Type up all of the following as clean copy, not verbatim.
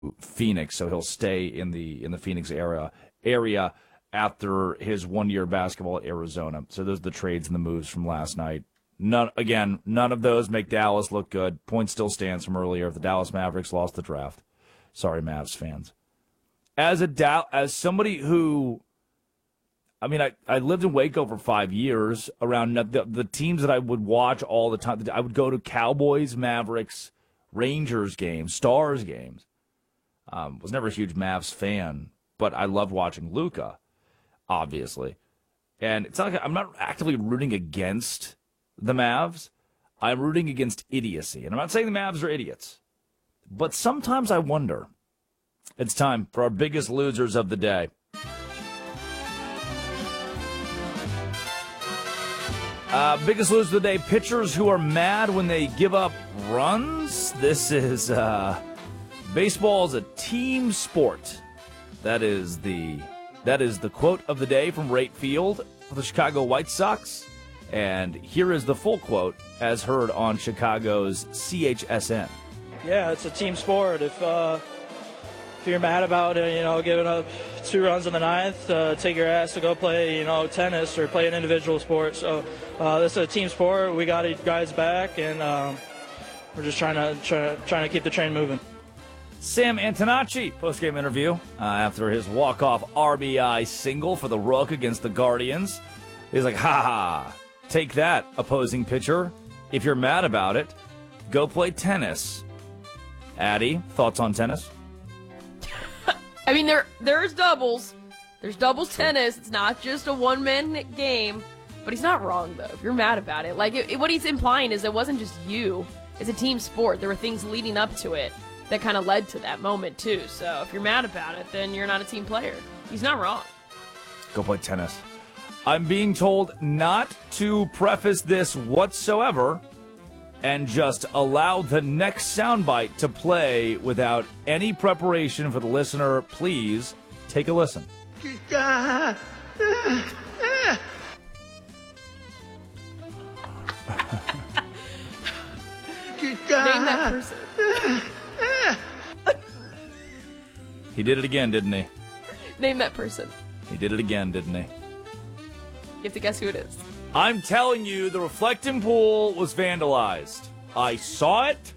Phoenix, so he'll stay in the Phoenix area after his 1 year basketball at Arizona. So those are the trades and the moves from last night. None of those make Dallas look good. Point still stands from earlier. The Dallas Mavericks lost the draft. Sorry, Mavs fans. As somebody who, I mean, I lived in Waco for 5 years around the teams that I would watch all the time. I would go to Cowboys, Mavericks, Rangers games, Stars games. Was never a huge Mavs fan, but I loved watching Luka, obviously. And it's not like I'm not actively rooting against the Mavs. I'm rooting against idiocy. And I'm not saying the Mavs are idiots, but sometimes I wonder. It's time for our biggest losers of the day. Biggest loser of the day, pitchers who are mad when they give up runs. This is baseball is a team sport. That is the quote of the day from Rate Field for the Chicago White Sox. And here is the full quote as heard on Chicago's CHSN. Yeah, it's a team sport. If you're mad about it, giving up 2 runs in the ninth, take your ass to go play, tennis or play an individual sport. So this is a team sport. We got guys back, and we're just trying to keep the train moving. Sam Antonacci, post-game interview after his walk-off RBI single for the Rook against the Guardians. He's like, ha, take that, opposing pitcher. If you're mad about it, go play tennis. Addie, thoughts on tennis? I mean, there's doubles. There's doubles tennis. It's not just a one-man game. But he's not wrong, though, if you're mad about it. Like, what he's implying is it wasn't just you. It's a team sport. There were things leading up to it that kind of led to that moment, too. So if you're mad about it, then you're not a team player. He's not wrong. Go play tennis. I'm being told not to preface this whatsoever and just allow the next soundbite to play without any preparation for the listener. Please take a listen. Name that person. He did it again, didn't he? Name that person. He did it again, didn't he? You have to guess who it is. I'm telling you, the Reflecting Pool was vandalized. I saw it.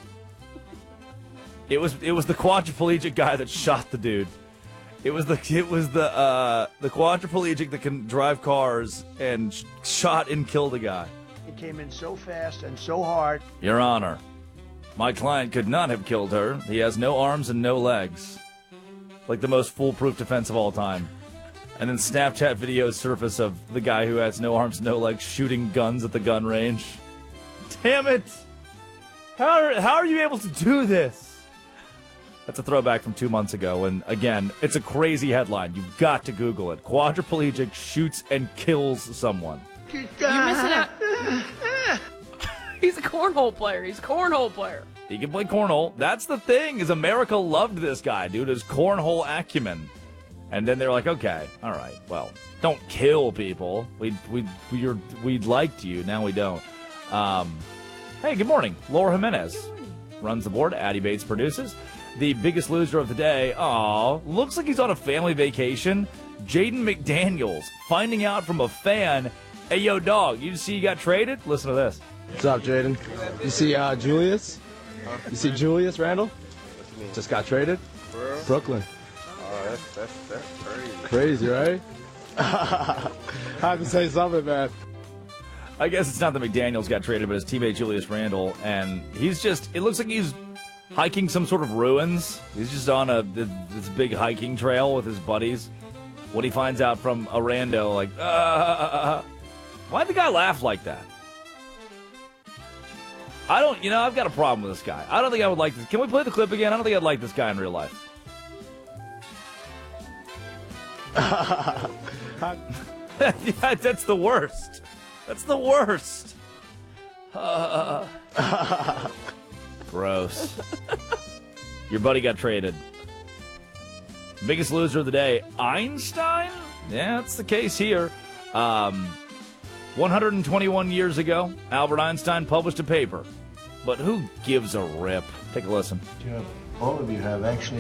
It was the quadriplegic guy that shot the dude. It was the quadriplegic that can drive cars and shot and killed a guy. It came in so fast and so hard. Your Honor, my client could not have killed her. He has no arms and no legs. Like the most foolproof defense of all time. And then Snapchat videos surface of the guy who has no arms, no legs, shooting guns at the gun range. Damn it! How are you able to do this? That's a throwback from 2 months ago. And again, it's a crazy headline. You've got to Google it. Quadriplegic shoots and kills someone. You're missing out. He's a cornhole player. He can play cornhole. That's the thing, is America loved this guy, dude, his cornhole acumen. And then they're like, okay, all right, well, don't kill people. We liked you, now we don't. Hey, good morning. Laura Jimenez runs the board. Addie Bates produces. The biggest loser of the day, looks like he's on a family vacation. Jaden McDaniels finding out from a fan, hey, yo, dog, you see you got traded? Listen to this. What's up, Jaden? You see Julius? You see Julius Randle? Just got traded? Brooklyn. Oh, that's crazy. Crazy, right? I have to say something, man. I guess it's not that McDaniels got traded, but his teammate Julius Randle, and it looks like he's hiking some sort of ruins. He's just on this big hiking trail with his buddies. When he finds out from a rando, like, why'd the guy laugh like that? I've got a problem with this guy. I don't think I would like this. Can we play the clip again? I don't think I'd like this guy in real life. Yeah, that's the worst. That's the worst. Gross. Your buddy got traded. Biggest loser of the day, Einstein? Yeah, that's the case here. 121 years ago, Albert Einstein published a paper. But who gives a rip? Take a listen. Do you have all of you have actually